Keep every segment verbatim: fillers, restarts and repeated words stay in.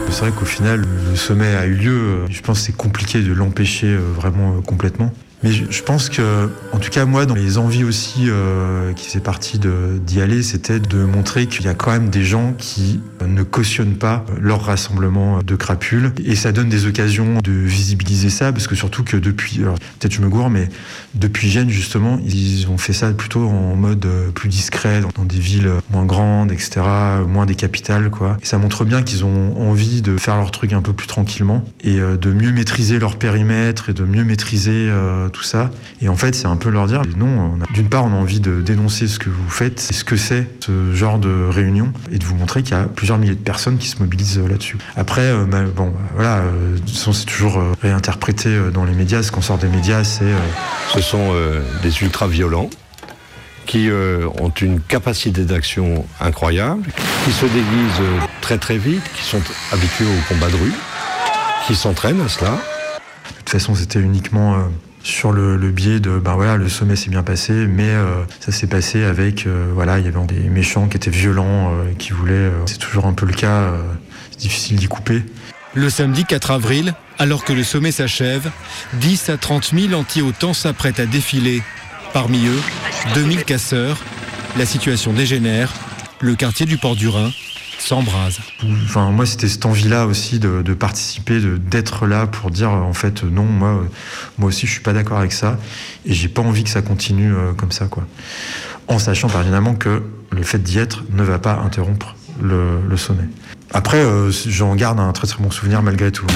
C'est vrai qu'au final, le sommet a eu lieu. Je pense que c'est compliqué de l'empêcher vraiment complètement. Mais je, je pense que, en tout cas, moi, dans les envies aussi euh, qui faisait partie de, d'y aller, c'était de montrer qu'il y a quand même des gens qui ne cautionnent pas leur rassemblement de crapules. Et ça donne des occasions de visibiliser ça, parce que surtout que depuis, alors peut-être je me gourre, mais depuis Gênes, justement, ils ont fait ça plutôt en mode plus discret, dans, dans des villes moins grandes, et cetera, moins des capitales, quoi. Et ça montre bien qu'ils ont envie de faire leur truc un peu plus tranquillement et euh, de mieux maîtriser leur périmètre et de mieux maîtriser euh, tout ça. Et en fait, c'est un peu leur dire, non, on a, d'une part, on a envie de dénoncer ce que vous faites, ce que c'est ce genre de réunion, et de vous montrer qu'il y a plusieurs milliers de personnes qui se mobilisent là-dessus. Après, euh, bah, bon, voilà, euh, c'est toujours euh, réinterprété dans les médias. Ce qu'on sort des médias, c'est... Euh... Ce sont euh, des ultra-violents qui euh, ont une capacité d'action incroyable, qui se déguisent euh, très très vite, qui sont habitués au combat de rue, qui s'entraînent à cela. De toute façon, c'était uniquement... Euh... sur le, le biais de ben voilà, le sommet s'est bien passé, mais euh, ça s'est passé avec euh, voilà, il y avait des méchants qui étaient violents, euh, qui voulaient, euh, c'est toujours un peu le cas, euh, c'est difficile d'y couper. Le samedi quatre avril, alors que le sommet s'achève, dix à trente mille anti-OTAN s'apprêtent à défiler. Parmi eux, deux mille casseurs. La situation dégénère. Le quartier du Port du Rhin s'embrase. Enfin, moi, c'était cette envie-là aussi de, de participer, de, d'être là pour dire, en fait, non, moi, moi aussi, je suis pas d'accord avec ça, et j'ai pas envie que ça continue euh, comme ça, quoi. En sachant, par évidemment, que le fait d'y être ne va pas interrompre le, le sommet. Après, euh, j'en garde un très très bon souvenir malgré tout.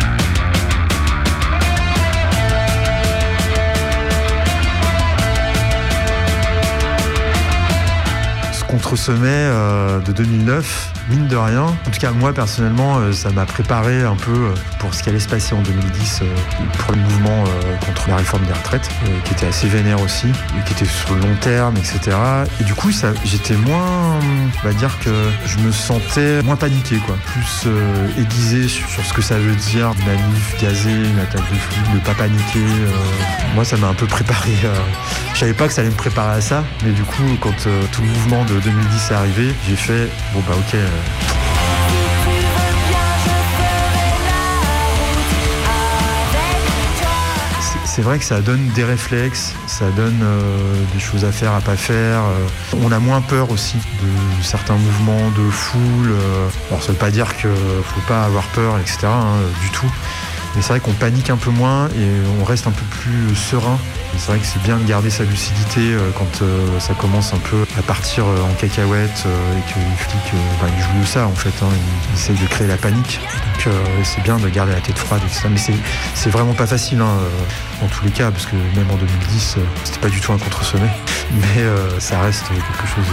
Contre-sommet euh, de deux mille neuf, mine de rien. En tout cas, moi, personnellement, euh, ça m'a préparé un peu euh, pour ce qui allait se passer en deux mille dix, euh, pour le mouvement euh, contre la réforme des retraites, euh, qui était assez vénère aussi, et qui était sur le long terme, et cetera. Et du coup, ça, j'étais moins, on va dire que je me sentais moins paniqué, quoi. Plus euh, aiguisé sur, sur ce que ça veut dire, une manif gazée, une attaque de flics, ne pas paniquer. Euh, moi, ça m'a un peu préparé. Euh, je savais pas que ça allait me préparer à ça, mais du coup, quand euh, tout le mouvement de deux mille dix est arrivé, j'ai fait bon bah ok. Euh... C'est, c'est vrai que ça donne des réflexes, ça donne euh, des choses à faire, à pas faire. Euh, on a moins peur aussi de certains mouvements de foule. Euh, alors ça veut pas dire qu'il faut pas avoir peur, et cetera. Hein, du tout. Mais c'est vrai qu'on panique un peu moins et on reste un peu plus serein. Et c'est vrai que c'est bien de garder sa lucidité euh, quand euh, ça commence un peu à partir euh, en cacahuète euh, et que les flics euh, ben, ils jouent de ça en fait. Hein, ils, ils essayent de créer la panique. Donc euh, c'est bien de garder la tête froide et cetera. Mais c'est, c'est vraiment pas facile hein, euh, dans tous les cas parce que même en deux mille dix, euh, c'était pas du tout un contre-sommet. Mais euh, ça reste quelque chose